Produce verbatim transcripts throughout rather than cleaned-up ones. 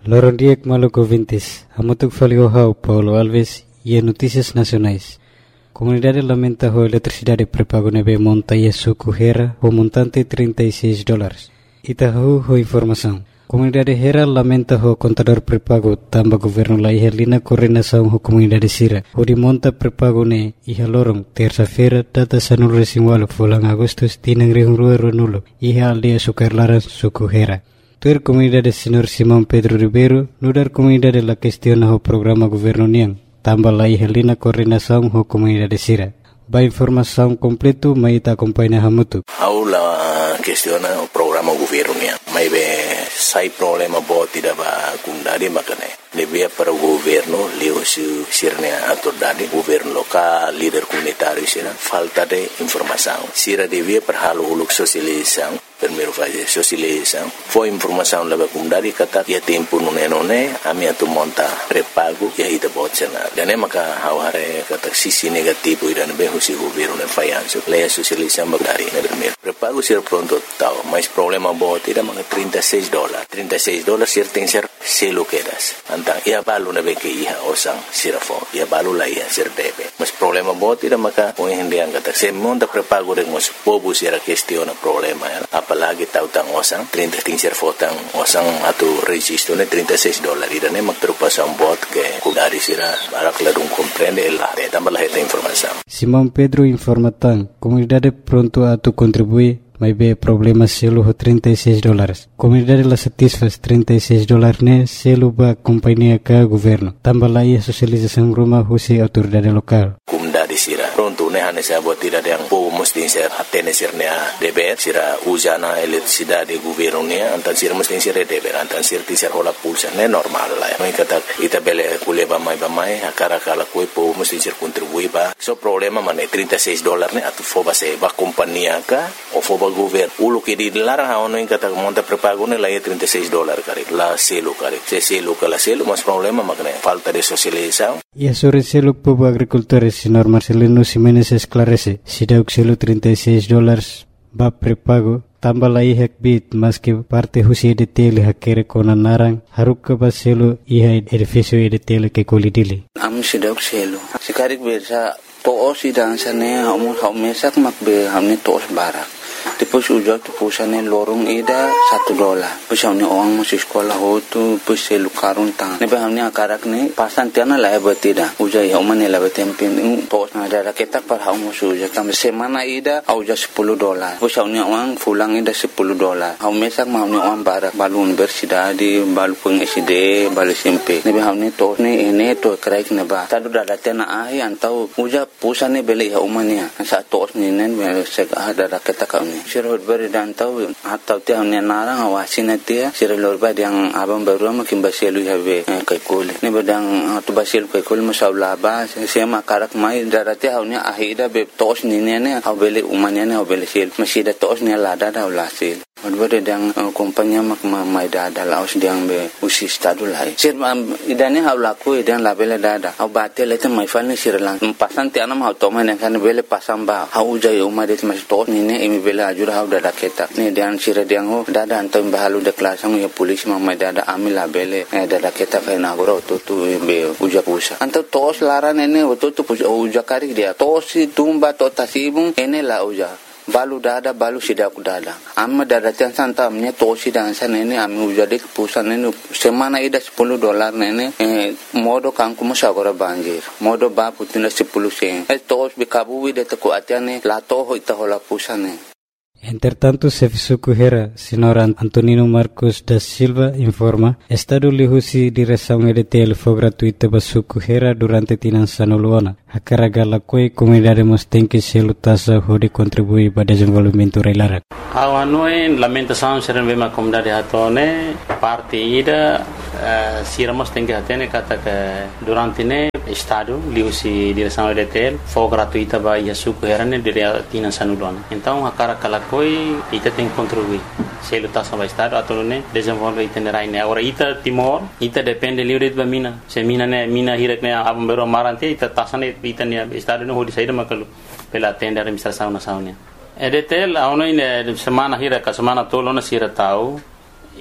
Lorondiek Maluco Vintes, Hamutuk Faliohau, Paulo Alves e Notícias Nacionais. Comunidade lamenta a eletricidade pré-pago neve monta e suco Hera o montante trinta e seis dólares. Itahu ho informação. Comunidade Hera lamenta o contador pré-pago tamba governo la ihelina coordenação ho comunidade Sira. O de monta pré-pago ne iha lorong terça-feira data sanul resinwalo bulan Agustus tinang rihungrua runulo iha aldia sukarlaran suku Hera. Tuer comunidade Senhor Simão Pedro Ribeiro nudar comunidade la questiona ho programa governo niang tamba la ihelina coordenação ho comunidade Sira. Ba informação completo mai ta acompanha Hamutu. Aula questiona o programa governo niang. Mai be sai problema bo tidak ba kundari makane. Lebih para o governo leo su sirnya autoridade governo local líder comunitário sira falta de informação. Sira devia para halo uluk sosialização. Primeiro fase sosialização. Foi informação leva kundari kata ya tempo nune nune ami atu monta pré-pago ya ita botsena. Dan maka haware kata sisi negativo ida be husi governo ne fayanso. Leia sosialização bagari ne primeiro. Pré-pago sira pronto tau, mas problema bo tidak maka trinta e seis dólares. trinta e seis dólares sir tem ser selo quedas. Antang ia balu na be ke iha osang sirafo. Ia balu la iha sir debe. Mas problema bo tidak maka o hindi ang kata se monta pré-pago de mos pobu sira questiona problema ya. Apalagi tahu tang osang trinta tingser fotang osang atau registro ne trinta e seis dólares ida ne mak terpasang bot ke kudari sira barak ladung comprende la de tambah la esta informação. Simão Pedro informa tang comunidade pronto a tu contribuir mas be problema selo ho trinta e seis dólares. Comunidade la satisfaz trinta e seis dólares ne selo ba companhia ka governo. Tambah la ia sosialização rumah husi autoridade lokal. Comunidade sira pronto ne hane sa buat tidak yang po mesti ser hatene sirnya deber sira usana eletricidade governo ne antan sira mesti sira deber antan sira tisar hola pulsa ne normal la. Mai kata ita bele kuleba mai ba mai akara kala koi po mesti sir contribui ba. So problema mane trinta e seis dólares ne atu foba se ba companhia ka o foba governo ulu que di larang ha ono ingkata monta pré-pago ne la ia trinta e seis dólares kare la selo kare se selo kala selo mas problema makne falta de socialização. E a sobre selo povo agricultores senhor Marcelino Ximenes esclarece se dá o selo trinta e seis dólares ba pré-pago tambah la ihak bit mas que parte husi de tele hakere kona narang haruk ba selo iha edifício de tele que colidile am se dá o selo se karik bersa to osi dansa ne hamu hamesak makbe hamne tos barak. Depois ujak tu pusane lorong ida satu dolar. Pusane orang masih sekolah hotu pusai lukarun tang. Nebe hamne akarak ne pasan tiana lah betida. Ujak ya umane lah betempin. Tos ada raketak par hamu ujak tam semana ida ujak sepuluh dolar. Pusane orang pulang ida sepuluh dolar. Hamu mesak hamne orang barak balu universidade balu peng S D balu S M P. Nebe hamne tos ne ene to kraik neba. Tadu dah tiana ahi antau ujak pusane beli ya umane. Sa tos ne nen sek ada raketak kami. Sirot beri dan tahu atau tiang ni narang awasin dia sirot beri yang abang baru makin basilu habe kai kul ni bedang tu basilu kai kul masalah ba sema karak mai darati haunya ahida be tos ni ne ne au bele umanya ne au bele sil masih da tos ni lada da ulasil Odbere dang kompanya mak mai dada laos diang be usi stadu lai sir idane hau laku idan labele dada au batel eta mai falne sir lang pasan ti anam hau toma ne kan bele pasam ba hau jai uma det mas tos ni ne emi bele ajur hau dada keta ne dan sir diang ho dada antam bahalu de klasang ya polis ma mai dada ami labele dada keta fa na goro to tu be uja pusa anto tos laran ene to tu uja kari dia tos tumba to tasibung ene la uja balu dada balu sidak dada amma dada tiang santa amnya tosi dan sana ini ami ujade pusan ini semana ida sepuluh dolar nene eh, modo kangku masagora banjir modo ba putina sepuluh sen eh tos bikabu de teku atiane la toho ita hola pusane. Entretanto, Sefisuku Hera, senhor Antonino Marcos da Silva, informa, Estado lihusi direção E D T L foi gratuita para Suku Hera durante tinan sanuluana. A carga la coi comunidade mostém que selo tasa hode contribui para desenvolvimento reilara. Ao anoi lamentação ser uma comunidade hatone parte ida uh, sira mostém que hatene kata que durante ne Estado lihusi direção E D T L foi gratuita para Suku Hera ne dire tinan sanuluana. Então a carga la coi ita tem contribuir selo tasa para Estado atau ne desenvolve itinerai ne agora ita Timor ita depende livre de mina se mina ne mina hirek ne abam bero marante ita tasa ne ita ne Estado no hodi saída makalu pela tenda administração nacional E D T L a ono ine semana hirek semana tolo na sira tau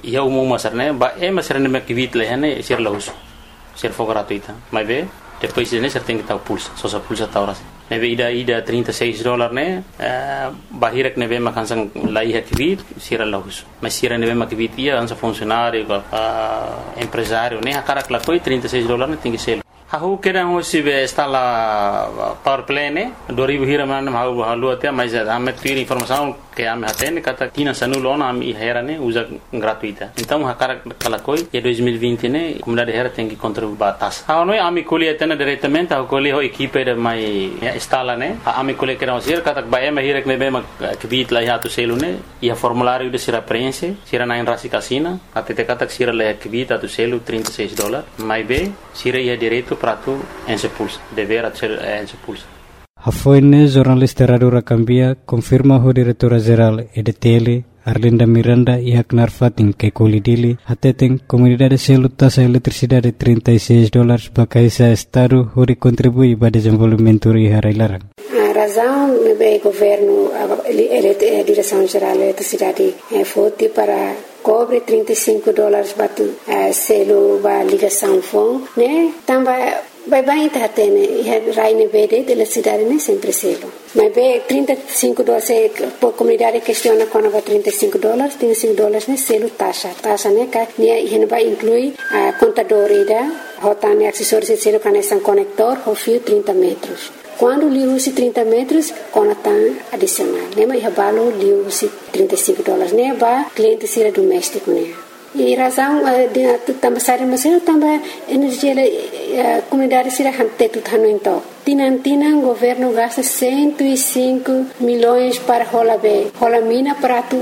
ia umum masar né ba é masar né que vit leh né ser lahus ser for gratuita mas bem depois né ser tem que estar pulsa só só pulsa tá horas né bem ida ida trinta e seis dólares né bahirek né bem makan sang lai que vit ser lahus mas ser né bem mak vit ia ansa funcionário empresário né a cara que lá foi trinta e seis dólares né tem que ser Aku kira hoje be instala power play ne dua ribu hira mana mau halu até mas ame tira informação que ame até ne kata tina sanu lona ame hera ne usa gratuita então a cara kala koi e dois mil e vinte ne comunidade hera tem que contribuir batas a noi ame colhe até diretamente a colhe ho equipe de mai instala ne ame colhe kira hoje kata ba ame hira ne be ma kbit la ya tu selu ne e a formulário de sira preenche sira na enrasi casina até te kata sira le kbit tu selu trinta e seis dólares mai be sira ia direito prato en se pulsa dever ser en se pulsa Hafoine jornalista Radio Rakambia confirma o diretora geral E D T L Arlinda Miranda e Aknar Fatin que colidili ateten comunidade selu taxa eletricidade trinta e seis dólares bakaisa estado hori contribui para desenvolvimento e harailaran. A razão é o governo, a direção geral da eletricidade foi para cobre trinta e cinco dólares batu selo ba ligação fon né também vai vai tá tendo e raine verde de la cidade né sempre selo mas be trinta e cinco dólares por comunidade questiona quando vai trinta e cinco dólares trinta e cinco dólares né selo taxa taxa né que né e vai inclui a contador ida rotane acessórios de selo conexão conector o fio trinta metros. Quando li usi trinta metros, conatan adicional. Né, mas balo li usi trinta e cinco dólares. Né, ba cliente sira doméstico né. E razão de também sair mas eu também energia a comunidade sira hante tudo hano então. Tinan tinan governo gasta cento e cinco milhões para rola be. Rola mina para tu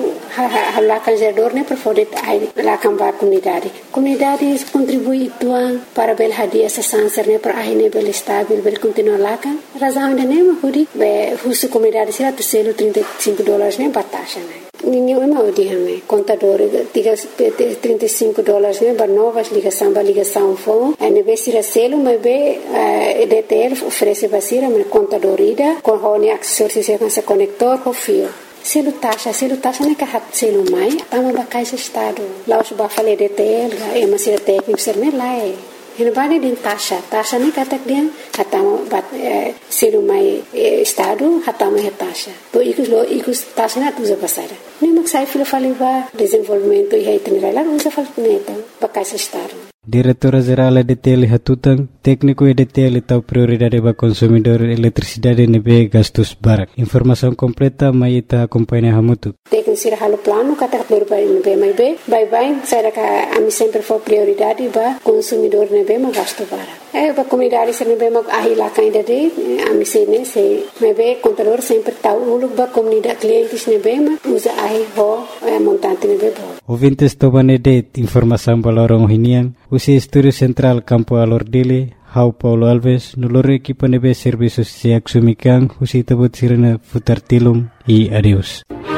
lá canjador né para poder lá cambar comunidade. Comunidade contribui tuan para bel hadia essa sanser né para aí né bel estável bel continuar lá kan. Razão de né mas hudi be husu comunidade sira tu selo trinta e cinco dólares né batasha né. Ninguém é mau dia né. Contador trinta e cinco dólares né para novas ligação para ligação fone. A neve sira selo mas be E D T L oferece basira mas contador ida com hone acessórios com esse conector o fio. Selo taxa, selo taxa né que hat selo mai, tamo ba caixa estado. Lá os ba fale D T L, é uma sira técnico ser né lá é. Ele vai din taxa, taxa ni kata dia hatamo bat selo mai estado hatamo é taxa. To ikus lo ikus taxa na tuza passada. Nem mak sai filo fale ba desenvolvimento e itinerário lá usa fale neta ba caixa estado. Diretora Geral E D T L Hatutang, técnico E D T L tahu prioridade para consumidor eletricidade nebe gastos barak. Informação completa mai ita acompanha hamutu. Técnico sira halo plano kata prioridade nebe mai be, bye bye, saya ka ami sempre for prioridade ba consumidor nebe ma gasto barak. Eh ba comunidade sira nebe ma ahila kainda de ami sene se nebe contador sempre tahu uluk ba comunidade clientes nebe ma usa ahi ho montante nebe bo. Ouvintes tobane de informação balorong hinian. Usi Estúdio Central Campo Alordile, Hau Paulo Alves, nulor equipa nebe serviços se axumikan, usi tabut sirena futar tilum e adeus.